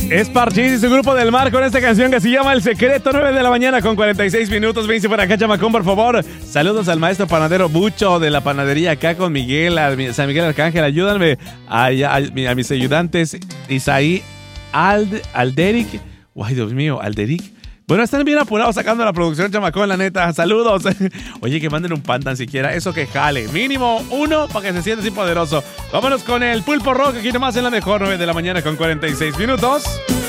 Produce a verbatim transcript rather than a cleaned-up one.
Es Parchís y su grupo del mar con esta canción que se llama El Secreto. Nueve de la mañana con cuarenta y seis minutos. Vence por acá, chamacón, por favor. Saludos al maestro panadero Bucho de la panadería acá con Miguel, a San Miguel Arcángel. Ayúdame a, a, a mis ayudantes Isaí Ald, Alderic. Ay, Dios mío, Alderic. Bueno, están bien apurados sacando la producción, chamacón, la neta. Saludos. Oye, que manden un pan tan siquiera. Eso que jale. Mínimo uno para que se sienta así poderoso. Vámonos con el Pulpo Rock aquí nomás en la mejor. Nueve de la mañana con cuarenta y seis minutos.